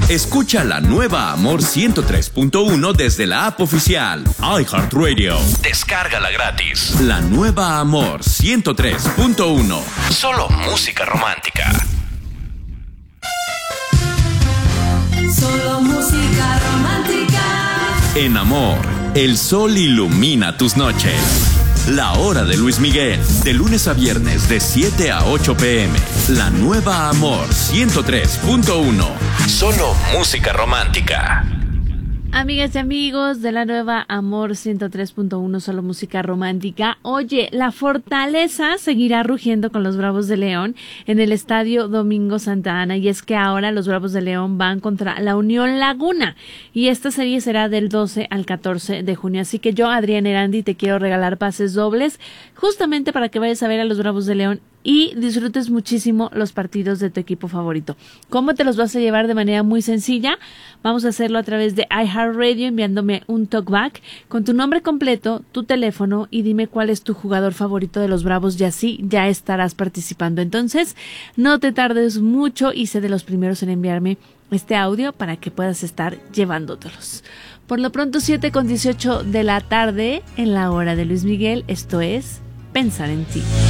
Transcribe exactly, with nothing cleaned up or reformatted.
Escucha la nueva Amor ciento tres punto uno desde la app oficial iHeartRadio. Descárgala gratis. La nueva Amor ciento tres punto uno. Solo música romántica. Solo música romántica. En Amor, el sol ilumina tus noches. La hora de Luis Miguel, de lunes a viernes de siete a ocho pm. La nueva Amor ciento tres punto uno. Solo música romántica. Amigas y amigos de la nueva Amor ciento tres punto uno, solo música romántica. Oye, la Fortaleza seguirá rugiendo con los Bravos de León en el Estadio Domingo Santa Ana, y es que ahora los Bravos de León van contra la Unión Laguna y esta serie será del doce al catorce de junio, así que yo, Adrián Erandi, te quiero regalar pases dobles justamente para que vayas a ver a los Bravos de León y disfrutes muchísimo los partidos de tu equipo favorito. ¿Cómo te los vas a llevar? De manera muy sencilla. Vamos a hacerlo a través de iHeartRadio enviándome un talkback con tu nombre completo, tu teléfono y dime cuál es tu jugador favorito de los Bravos, y así ya estarás participando. Entonces, no te tardes mucho y sé de los primeros en enviarme este audio para que puedas estar llevándotelos. Por lo pronto, siete con dieciocho de la tarde en la hora de Luis Miguel. Esto es Pensar en Ti.